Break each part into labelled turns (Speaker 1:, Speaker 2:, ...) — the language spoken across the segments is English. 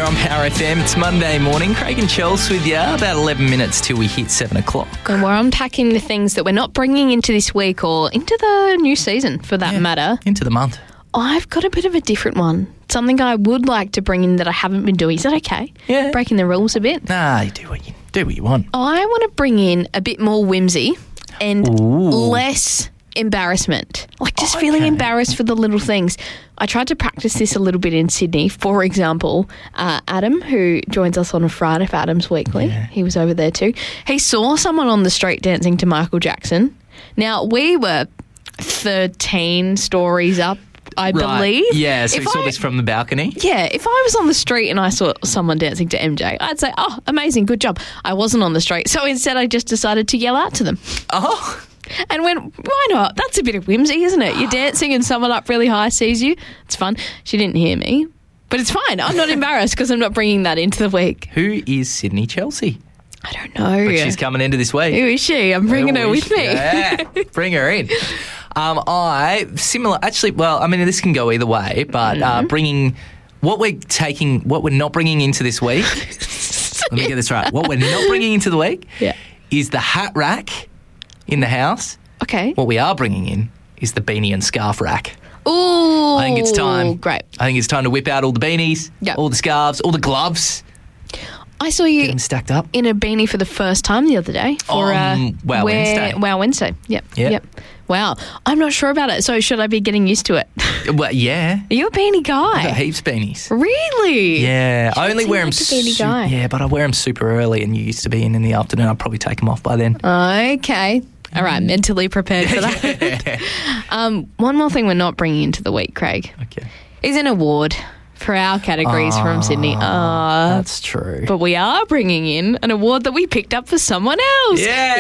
Speaker 1: on Power FM. It's Monday morning. Craig and Chels with you. About 11 minutes till we hit 7 o'clock.
Speaker 2: And we're unpacking the things that we're not bringing into this week or into the new season, for that matter.
Speaker 1: Into the month.
Speaker 2: I've got a bit of a different one. Something I would like to bring in that I haven't been doing. Is that okay?
Speaker 1: Yeah.
Speaker 2: Breaking the rules a bit?
Speaker 1: Nah, you do what you want.
Speaker 2: I want to bring in a bit more whimsy and less embarrassment. Like just feeling embarrassed for the little things. I tried to practice this a little bit in Sydney. For example, Adam, who joins us on a Friday for Adam's Weekly, he was over there too. He saw someone on the street dancing to Michael Jackson. Now, we were 13 stories up, I believe.
Speaker 1: Yeah, so you saw this from the balcony?
Speaker 2: Yeah, if I was on the street and I saw someone dancing to MJ, I'd say, oh, amazing, good job. I wasn't on the street, so instead I just decided to yell out to them.
Speaker 1: Oh.
Speaker 2: And went, why not? That's a bit of whimsy, isn't it? You're dancing and someone up really high sees you. It's fun. She didn't hear me, but it's fine. I'm not embarrassed because I'm not bringing that into the week.
Speaker 1: Who is Sydney Chelsea?
Speaker 2: I don't know.
Speaker 1: But she's coming into this week.
Speaker 2: Who is she? I'm bringing her with me.
Speaker 1: Yeah, bring her in. This can go either way, but bringing what we're not bringing into this week. Let me get this right. What we're not bringing into the week is the hat rack in the house.
Speaker 2: Okay.
Speaker 1: What we are bringing in is the beanie and scarf rack.
Speaker 2: Ooh.
Speaker 1: I think it's time.
Speaker 2: Great.
Speaker 1: I think it's time to whip out all the beanies, all the scarves, all the gloves.
Speaker 2: I saw you
Speaker 1: get them stacked up
Speaker 2: in a beanie for the first time the other day for
Speaker 1: Wednesday.
Speaker 2: Wow Wednesday. Yep. Wow. I'm not sure about it. So should I be getting used to it?
Speaker 1: Well, yeah.
Speaker 2: Are you a beanie guy?
Speaker 1: I've got heaps of beanies.
Speaker 2: Really?
Speaker 1: Yeah. I only wear them
Speaker 2: beanie guy.
Speaker 1: Yeah, but I wear them super early and you used to be in the afternoon. I'd probably take them off by then.
Speaker 2: Okay. All right. Mentally prepared for that. One more thing we're not bringing into the week, Craig.
Speaker 1: Okay.
Speaker 2: Is an award for our categories from Sydney.
Speaker 1: That's true.
Speaker 2: But we are bringing in an award that we picked up for someone else.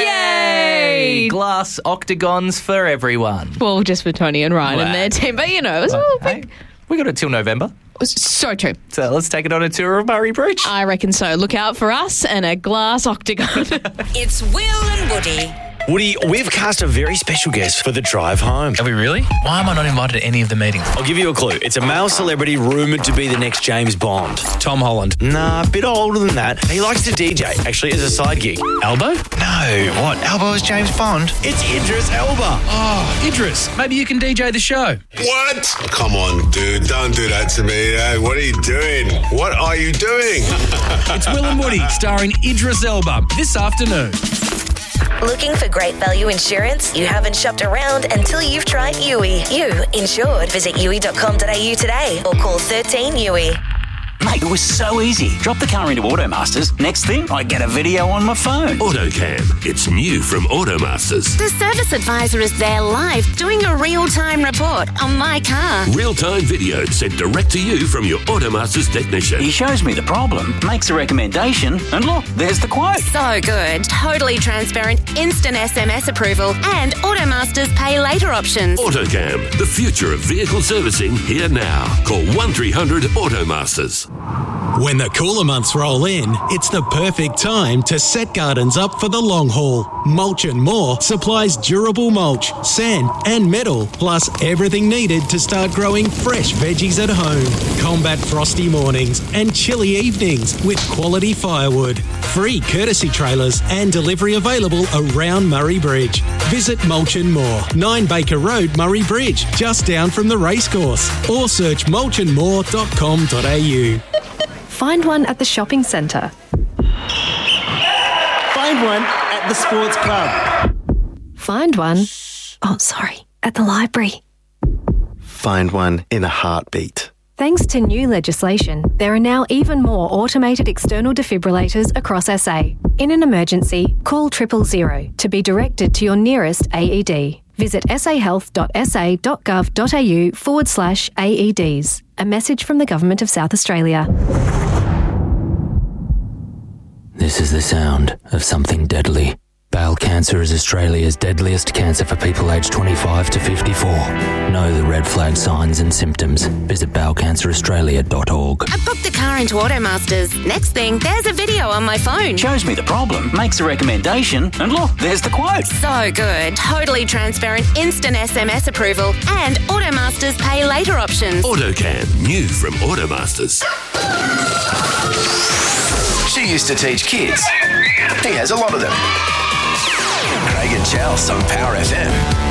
Speaker 1: Yay! Glass octagons for everyone.
Speaker 2: Well, just for Tony and Ryan and their team. But,
Speaker 1: we got it till November.
Speaker 2: So true.
Speaker 1: So let's take it on a tour of Murray Bridge.
Speaker 2: I reckon so. Look out for us and a glass octagon.
Speaker 3: It's Will and Woody.
Speaker 4: Woody, we've cast a very special guest for the drive home.
Speaker 5: Are we really? Why am I not invited to any of the meetings?
Speaker 4: I'll give you a clue. It's a male celebrity rumoured to be the next James Bond.
Speaker 5: Tom Holland.
Speaker 4: Nah, a bit older than that. He likes to DJ, actually, as a side gig.
Speaker 5: Albo? No. What? Albo is James Bond?
Speaker 4: It's Idris Elba.
Speaker 5: Oh, Idris. Maybe you can DJ the show.
Speaker 6: What? Come on, dude. Don't do that to me. What are you doing? What are you doing?
Speaker 5: It's Will and Woody, starring Idris Elba, this afternoon.
Speaker 3: Looking for great value insurance? You haven't shopped around until you've tried Yui. You insured. Visit yui.com.au today or call 13 Yui.
Speaker 7: Mate, it was so easy. Drop the car into Automasters. Next thing, I get a video on my phone.
Speaker 8: AutoCam. It's new from Automasters.
Speaker 9: The service advisor is there live doing a real-time report on my car.
Speaker 8: Real-time video sent direct to you from your Automasters technician.
Speaker 7: He shows me the problem, makes a recommendation, and look, there's the quote.
Speaker 9: So good. Totally transparent, instant SMS approval, and Automasters pay later options.
Speaker 8: AutoCam. The future of vehicle servicing here now. Call 1300 Automasters.
Speaker 10: When the cooler months roll in, it's the perfect time to set gardens up for the long haul. Mulch and More supplies durable mulch, sand and metal, plus everything needed to start growing fresh veggies at home. Combat frosty mornings and chilly evenings with quality firewood. Free courtesy trailers and delivery available around Murray Bridge. Visit Mulch and More, 9 Baker Road, Murray Bridge, just down from the racecourse, or search mulchandmore.com.au.
Speaker 11: Find one at the shopping centre.
Speaker 12: Find one at the sports club.
Speaker 11: Find one, at the library.
Speaker 13: Find one in a heartbeat.
Speaker 11: Thanks to new legislation, there are now even more automated external defibrillators across SA. In an emergency, call 000 to be directed to your nearest AED. Visit sahealth.sa.gov.au/AEDs. A message from the Government of South Australia.
Speaker 14: This is the sound of something deadly. Bowel cancer is Australia's deadliest cancer for people aged 25 to 54. Know the red flag signs and symptoms. Visit bowelcanceraustralia.org.
Speaker 9: I booked the car into Automasters. Next thing, there's a video on my phone.
Speaker 7: Shows me the problem, makes a recommendation, and look, there's the quote.
Speaker 9: So good. Totally transparent, instant SMS approval, and Automasters pay later options.
Speaker 8: AutoCam. New from Automasters.
Speaker 15: used to teach kids. He has a lot of them. Craig and Chels on Power FM.